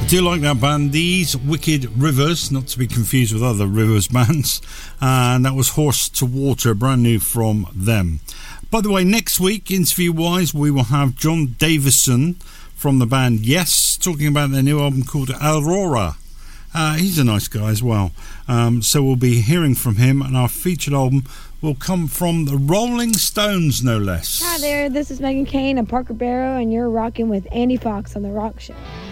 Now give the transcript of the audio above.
Do like that band, These Wicked Rivers, not to be confused with other Rivers bands, and that was Horse to Water, brand new from them. By the way, next week, interview wise, we will have John Davison from the band Yes, talking about their new album called Aurora. He's a nice guy as well, so we'll be hearing from him, and our featured album will come from the Rolling Stones, no less. Hi there, this is Megan Kane and Parker Barrow, and you're rocking with Andy Fox on The Rock Show.